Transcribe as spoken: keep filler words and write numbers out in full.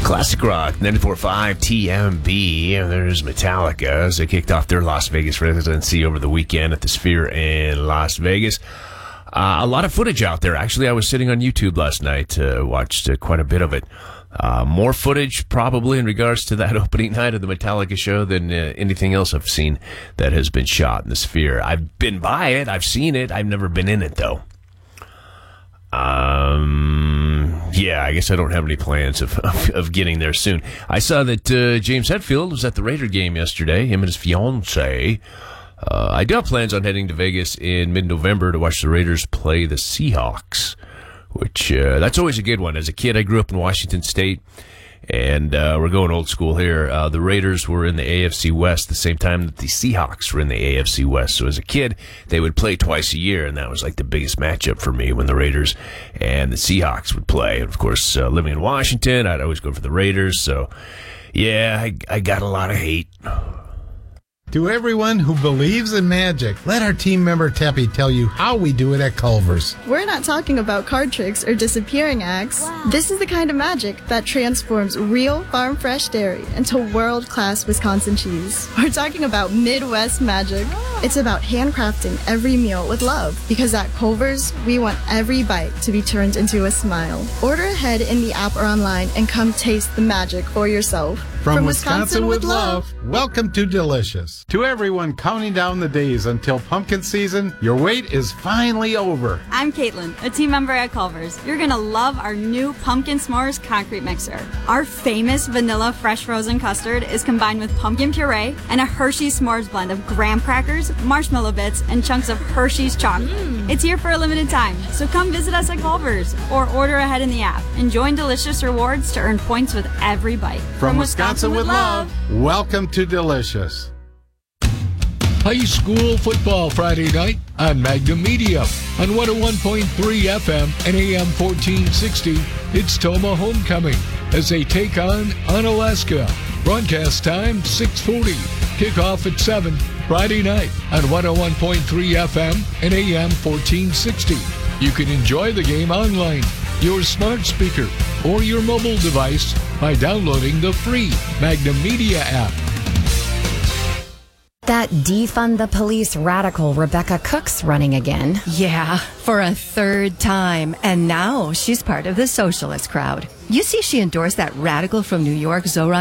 Classic Rock, ninety-four point five T M B. There's Metallica as they kicked off their Las Vegas residency over the weekend at the Sphere in Las Vegas. Uh, a lot of footage out there. Actually, I was sitting on YouTube last night, uh, watched uh, quite a bit of it. Uh, more footage probably in regards to that opening night of the Metallica show than uh, anything else I've seen that has been shot in the Sphere. I've been by it. I've seen it. I've never been in it, though. Um, yeah, I guess I don't have any plans of, of, of getting there soon. I saw that uh, James Hetfield was at the Raider game yesterday, him and his fiancée. Uh, I do have plans on heading to Vegas in mid-November to watch the Raiders play the Seahawks, which uh, that's always a good one. As a kid, I grew up in Washington State, and uh, we're going old school here. Uh, the Raiders were in the A F C West the same time that the Seahawks were in the A F C West. So as a kid, they would play twice a year, and that was like the biggest matchup for me when the Raiders and the Seahawks would play. And of course, uh, living in Washington, I'd always go for the Raiders. So, yeah, I, I got a lot of hate. To everyone who believes in magic, let our team member Teppy tell you how we do it at Culver's. We're not talking about card tricks or disappearing acts. Wow. This is the kind of magic that transforms real farm-fresh dairy into world-class Wisconsin cheese. We're talking about Midwest magic. Oh. It's about handcrafting every meal with love, because at Culver's, we want every bite to be turned into a smile. Order ahead in the app or online and come taste the magic for yourself. From, From Wisconsin, Wisconsin with love, welcome to Delicious. To everyone counting down the days until pumpkin season, your wait is finally over. I'm Caitlin, a team member at Culver's. You're going to love our new Pumpkin S'mores concrete mixer. Our famous vanilla fresh frozen custard is combined with pumpkin puree and a Hershey's S'mores blend of graham crackers, marshmallow bits, and chunks of Hershey's chocolate. Mm. It's here for a limited time, so come visit us at Culver's or order ahead in the app and join Delicious Rewards to earn points with every bite. From, From Wisconsin, Wisconsin with love, welcome to Delicious. High school football Friday night on Magnum Media. On one oh one point three F M and A M fourteen sixty, it's Toma Homecoming as they take on Onalaska. Broadcast time six forty. Kickoff at seven Friday night on one oh one point three F M and A M fourteen sixty. You can enjoy the game online, your smart speaker, or your mobile device by downloading the free Magnum Media app. That defund the police radical Rebecca Cook's running again. Yeah, for a third time. And now she's part of the socialist crowd. You see, she endorsed that radical from New York, Zohran